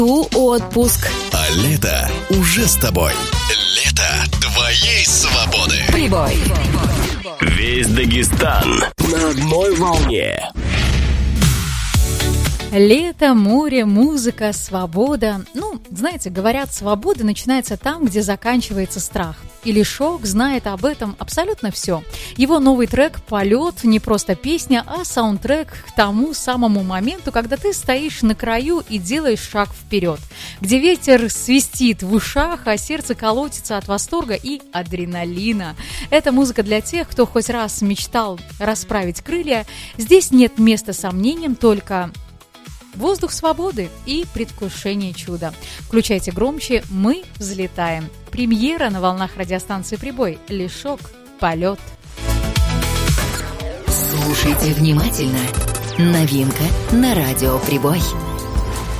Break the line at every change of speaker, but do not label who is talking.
Отпуск.
А лето уже с тобой. Лето твоей свободы.
Прибой.
Весь Дагестан на одной волне.
Лето, море, музыка, свобода. Знаете, говорят, свобода начинается там, где заканчивается страх. И Лешок знает об этом абсолютно все. Его новый трек «Полет» не просто песня, а саундтрек к тому самому моменту, когда ты стоишь на краю и делаешь шаг вперед, где ветер свистит в ушах, а сердце колотится от восторга и адреналина. Это музыка для тех, кто хоть раз мечтал расправить крылья. Здесь нет места сомнениям, только воздух свободы и предвкушение чуда. Включайте громче, мы взлетаем. Премьера на волнах радиостанции «Прибой». Лешок, «Полет».
Слушайте внимательно. Новинка на радио «Прибой».